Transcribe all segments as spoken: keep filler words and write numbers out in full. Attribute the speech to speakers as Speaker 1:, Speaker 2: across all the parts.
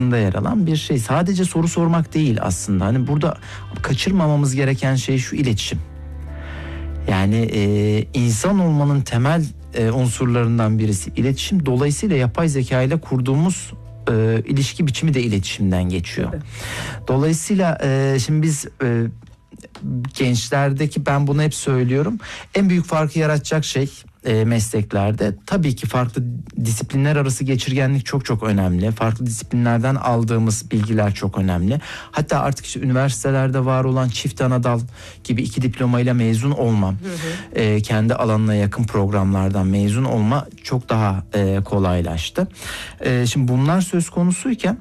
Speaker 1: yer alan bir şey. Sadece soru sormak değil aslında. Hani burada kaçırmamamız gereken şey şu: iletişim. Yani e, insan olmanın temel e, unsurlarından birisi iletişim. Dolayısıyla yapay zeka ile kurduğumuz e, ilişki biçimi de iletişimden geçiyor. Evet. Dolayısıyla e, şimdi biz e, gençlerdeki, ben bunu hep söylüyorum, en büyük farkı yaratacak şey e, mesleklerde tabii ki farklı disiplinler arası geçirgenlik çok çok önemli. Farklı disiplinlerden aldığımız bilgiler çok önemli. Hatta artık işte üniversitelerde var olan çift anadal gibi iki diplomayla mezun olma, hı hı. E, kendi alanına yakın programlardan mezun olma çok daha e, kolaylaştı. E, şimdi bunlar söz konusuyken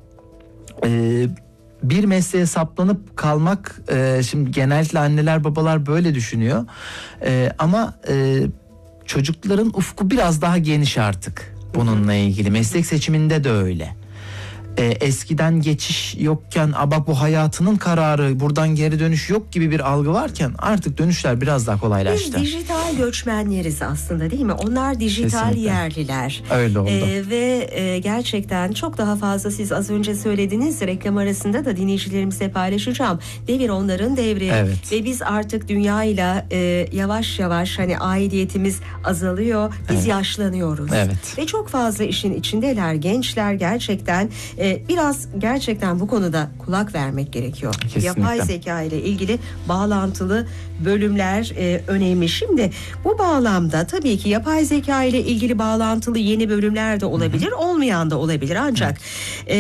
Speaker 1: e, bir mesleğe saplanıp kalmak, e, şimdi genellikle anneler babalar böyle düşünüyor, e, ama e, çocukların ufku biraz daha geniş artık bununla ilgili. Meslek seçiminde de öyle. Ee, eskiden geçiş yokken, ama bu hayatının kararı, buradan geri dönüş yok gibi bir algı varken artık dönüşler biraz daha kolaylaştı.
Speaker 2: Biz dijital göçmenleriz aslında, değil mi? Onlar dijital Kesinlikle. yerliler.
Speaker 1: Öyle oldu.
Speaker 2: Ee, ve e, gerçekten çok daha fazla, siz az önce söylediniz, reklam arasında da dinleyicilerimizle paylaşacağım. Devir onların devri.
Speaker 1: Evet.
Speaker 2: Ve biz artık dünyayla e, yavaş yavaş hani aidiyetimiz azalıyor. Biz evet. yaşlanıyoruz.
Speaker 1: Evet.
Speaker 2: Ve çok fazla işin içindeler. Gençler gerçekten e, biraz gerçekten bu konuda kulak vermek gerekiyor.
Speaker 1: Kesinlikle.
Speaker 2: Yapay zeka ile ilgili bağlantılı bölümler e, önemli. Şimdi bu bağlamda tabii ki yapay zeka ile ilgili bağlantılı yeni bölümler de olabilir, Hı-hı. olmayan da olabilir. Ancak e,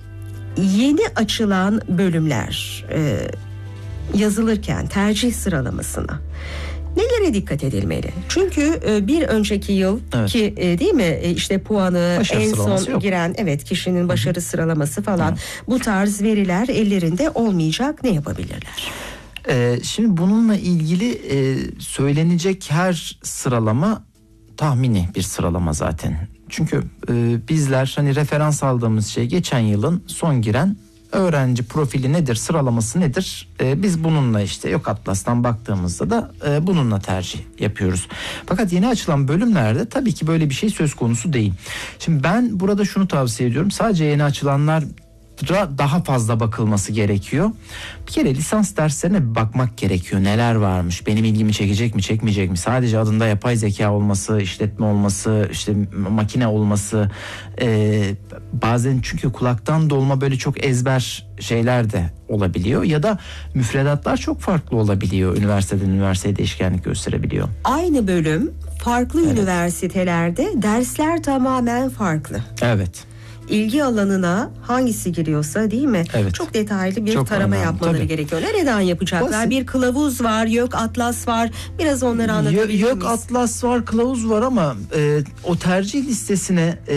Speaker 2: yeni açılan bölümler e, yazılırken tercih sıralamasına nelere dikkat edilmeli? Çünkü bir önceki yıl evet. ki değil mi işte puanı başarı en son yok. giren evet kişinin başarı Hı-hı. sıralaması falan, Hı-hı. bu tarz veriler ellerinde olmayacak, ne yapabilirler?
Speaker 1: Ee, şimdi bununla ilgili e, söylenecek her sıralama tahmini bir sıralama zaten. Çünkü e, bizler hani referans aldığımız şey geçen yılın son giren öğrenci profili nedir, sıralaması nedir? Ee, biz bununla işte yok Atlas'tan baktığımızda da e, bununla tercih yapıyoruz. Fakat yeni açılan bölümlerde tabii ki böyle bir şey söz konusu değil. Şimdi ben burada şunu tavsiye ediyorum. Sadece yeni açılanlar daha fazla bakılması gerekiyor. Bir kere lisans derslerine bir bakmak gerekiyor. Neler varmış? Benim ilgimi çekecek mi, çekmeyecek mi? Sadece adında yapay zeka olması, işletme olması, işte makine olması, e, bazen çünkü kulaktan dolma böyle çok ezber şeyler de olabiliyor ya da müfredatlar çok farklı olabiliyor. Üniversiteden üniversiteye değişkenlik gösterebiliyor.
Speaker 2: Aynı bölüm farklı evet. üniversitelerde dersler tamamen farklı.
Speaker 1: Evet.
Speaker 2: İlgi alanına hangisi giriyorsa, değil mi?
Speaker 1: Evet.
Speaker 2: Çok detaylı bir
Speaker 1: Çok
Speaker 2: tarama
Speaker 1: önemli,
Speaker 2: yapmaları
Speaker 1: tabii.
Speaker 2: gerekiyor. Nereden yapacaklar? Basit. Bir kılavuz var, yok atlas var. Biraz onları anlatabilir miyiz?
Speaker 1: Yok atlas var, kılavuz var ama e, o tercih listesine e,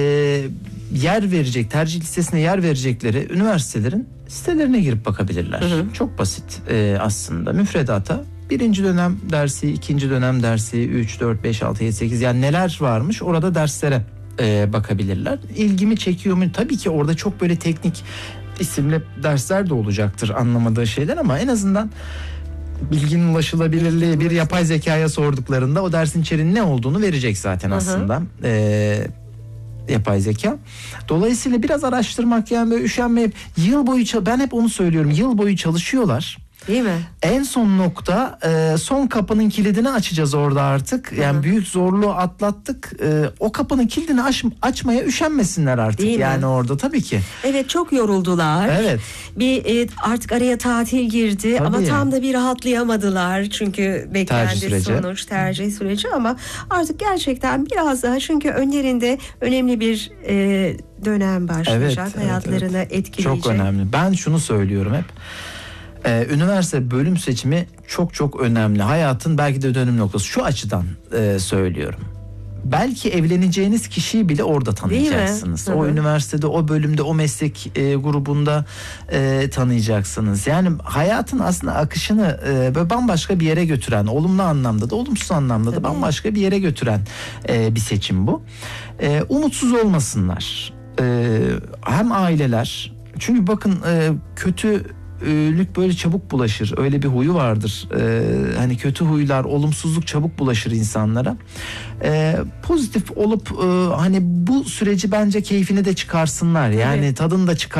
Speaker 1: yer verecek, tercih listesine yer verecekleri üniversitelerin sitelerine girip bakabilirler. Hı hı. Çok basit e, aslında. Müfredata birinci dönem dersi, ikinci dönem dersi, üç, dört, beş, altı, yedi, sekiz, yani neler varmış orada derslere Ee, bakabilirler. İlgimi çekiyor mu? Tabii ki orada çok böyle teknik isimli dersler de olacaktır, anlamadığı şeyler, ama en azından bilginin ulaşılabilirliği, bir yapay zekaya sorduklarında o dersin içeriğinin ne olduğunu verecek zaten Hı-hı. aslında ee, yapay zeka. Dolayısıyla biraz araştırmak, yani böyle üşenmeyip yıl boyu, ben hep onu söylüyorum, yıl boyu çalışıyorlar.
Speaker 2: Değil mi?
Speaker 1: En son nokta e, son kapının kilidini açacağız orada artık. Yani Hı-hı. büyük zorluğu atlattık. E, o kapının kilidini aç, açmaya üşenmesinler artık. Değil yani mi? Orada tabii ki.
Speaker 2: Evet, çok yoruldular.
Speaker 1: Evet.
Speaker 2: Bir e, artık araya tatil girdi tabii. Ama tam da bir rahatlayamadılar. Çünkü beklendi sonuç, tercih süreci, ama artık gerçekten biraz daha, çünkü önlerinde önemli bir e, dönem başlayacak. Evet, hayatlarını evet, evet. etkileyecek.
Speaker 1: Çok önemli. Ben şunu söylüyorum hep. Ee, üniversite bölüm seçimi çok çok önemli. Hayatın belki de dönüm noktası. Şu açıdan e, söylüyorum. Belki evleneceğiniz kişiyi bile orada tanıyacaksınız. O üniversitede, o bölümde, o meslek e, grubunda e, tanıyacaksınız. Yani hayatın aslında akışını e, böyle bambaşka bir yere götüren, olumlu anlamda da, olumsuz anlamda da Tabii. bambaşka bir yere götüren e, bir seçim bu. E, umutsuz olmasınlar. E, hem aileler, çünkü bakın e, kötü lük böyle çabuk bulaşır. Öyle bir huyu vardır. Ee, hani kötü huylar, olumsuzluk çabuk bulaşır insanlara. Ee, pozitif olup e, hani bu süreci bence keyfini de çıkarsınlar. Yani evet. tadını da çıkar.